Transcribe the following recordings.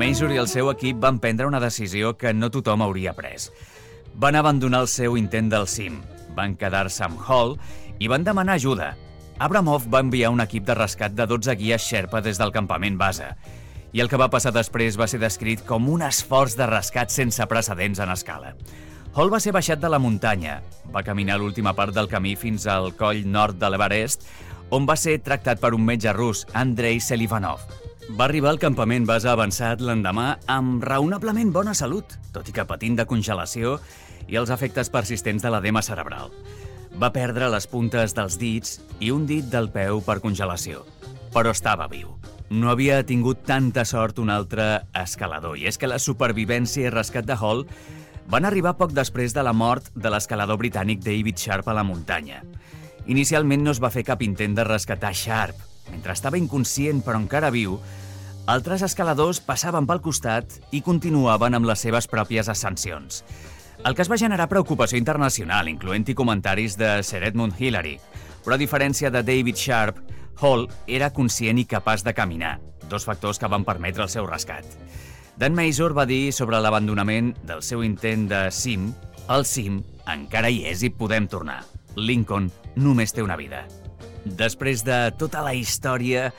Mazur i el seu equip van prendre una decisió que no tothom hauria pres. Van abandonar el seu intent del cim, van quedar-se amb Hall i van demanar ajuda. Abramov va enviar un equip de rescat de 12 guies Sherpa des del campament base, i el que va passar després va ser descrit com un esforç de rescat sense precedents en escala. Hall va ser baixat de la muntanya, va caminar l'última part del camí fins al coll nord de l'Everest, on va ser tractat per un metge rus, Andrei Selivanov. Va arribar al campament base avançat l'endemà amb raonablement bona salut, tot i que patint de congelació i els efectes persistents de l'edema cerebral. Va perdre les puntes dels dits i un dit del peu per congelació, però estava viu. No havia tingut tanta sort un altre escalador, i és que la supervivència i rescat de Hall van arribar poc després de la mort de l'escalador britànic David Sharp a la muntanya. Inicialment no es va fer cap intent de rescatar Sharp. Mentre estava inconscient però encara viu, altres escaladors passaven pel costat i continuaven amb les seves pròpies ascensions. El que es va generar preocupació internacional, incloent-hi comentaris de Sir Edmund Hillary. Però a diferència de David Sharp, Hall era conscient i capaç de caminar, dos factors que van permetre el seu rescat. Dan Mazur va dir sobre l'abandonament del seu intent de cim: "El cim encara hi és i podem tornar. Lincoln només té una vida." Després de tota la història,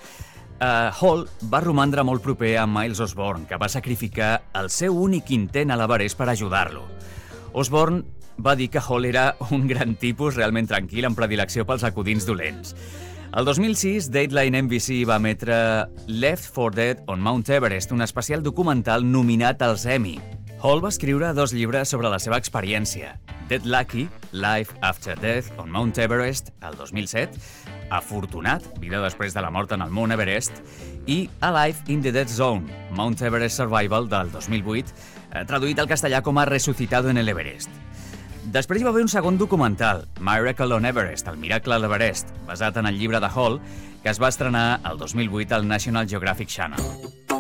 Hall va romandre molt proper a Miles Osborne, que va sacrificar el seu únic intent a l'Everest per ajudar-lo. Osborne va dir que Hall era un gran tipus realment tranquil amb predilecció pels acudits dolents. El 2006, Dateline NBC va emetre Left for Dead on Mount Everest, un especial documental nominat als Emmy. Hall va escriure 2 llibres sobre la seva experiència: Dead Lucky, Life After Death on Mount Everest, el 2007, Afortunat, vida després de la mort en el Mont Everest, i Alive in the Dead Zone, Mount Everest Survival, del 2008, traduït al castellà com a Resucitado en el Everest. Després hi va haver un segon documental, Miracle on Everest, el miracle a l'Everest, basat en el llibre de Hall, que es va estrenar el 2008 al National Geographic Channel.